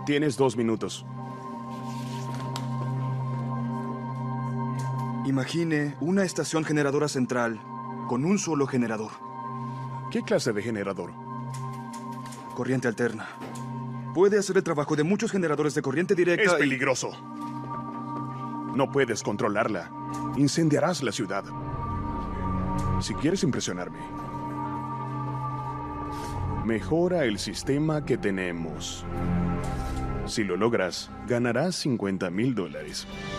Tienes 2 minutos. Imagine una estación generadora central con un solo generador. ¿Qué clase de generador? Corriente alterna. Puede hacer el trabajo de muchos generadores de corriente directa. Es peligroso. No puedes controlarla. Incendiarás la ciudad. Si quieres impresionarme, mejora el sistema que tenemos. Si lo logras, ganarás $50,000.